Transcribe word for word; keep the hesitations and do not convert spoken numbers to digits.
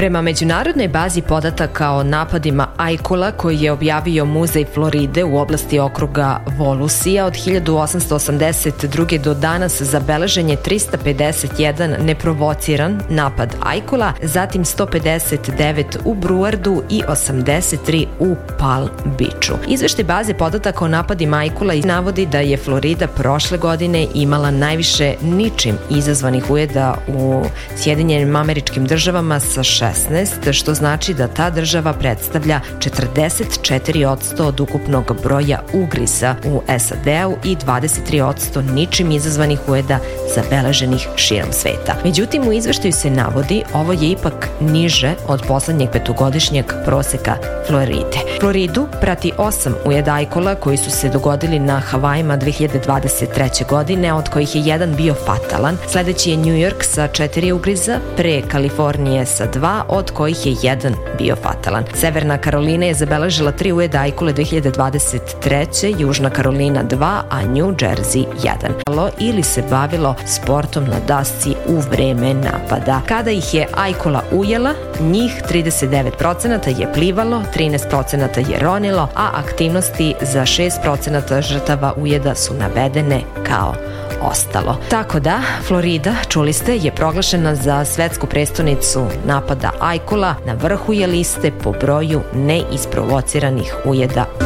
Prema međunarodnoj bazi podataka o napadima ajkula koji je objavio Muzej Floride u oblasti okruga Volusija, od hiljadu osamsto osamdeset druge. do danas zabeležen je trista pedeset jedan neprovociran napad ajkula, zatim sto pedeset devet u Bruardu i osamdeset tri u Palm Beachu. Izveštaj baze podataka o napadima ajkula navodi da je Florida prošle godine imala najviše ničim izazvanih ujeda u Sjedinjenim Američkim Državama sa šesnaest, što znači da ta država predstavlja četrdeset četiri posto od ukupnog broja ugriza u S A D-u i dvadeset tri posto ničim izazvanih ujeda zabeleženih širom sveta. Međutim, u izveštaju se navodi ovo je ipak niže od poslednjeg petogodišnjeg proseka Floride. Floridu prati osam ujeda ajkula koji su se dogodili na Havajima dve hiljade dvadeset treće. godine, od kojih je jedan bio fatalan. Sledeći je New York sa četiri ugriza, pre Kalifornije sa dva, od kojih je jedan bio fatalan. Severna Karolina je zabeležila tri ujeda ajkule dve hiljade dvadeset treće. Južna Karolina dva, a New Jersey jedan. Ili se bavilo sportom na dasci u vreme napada. Kada ih je ajkula ujela, njih trideset devet procenata je plivalo, trinaest procenata je ronilo, a aktivnosti za šest procenata žrtava ujeda su navedene kao ostalo. Tako da, Florida, čuli ste, je proglašena za svetsku prestonicu napada ajkula. Na vrhu je liste po broju neisprovociranih ujeda